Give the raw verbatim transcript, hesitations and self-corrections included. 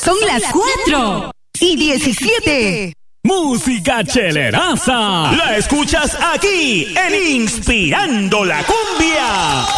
Son las cuatro y diecisiete. Música cheleraza. La escuchas aquí en Inspirando la Cumbia.